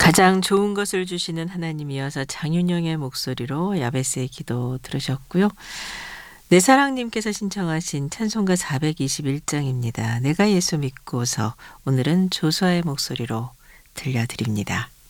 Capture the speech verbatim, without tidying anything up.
가장 좋은 것을 주시는 하나님이어서 장윤영의 목소리로 야베스의 기도 들으셨고요. 내사랑님께서 신청하신 찬송가 사백이십일 장입니다. 내가 예수 믿고서 오늘은 조수아의 목소리로 들려드립니다.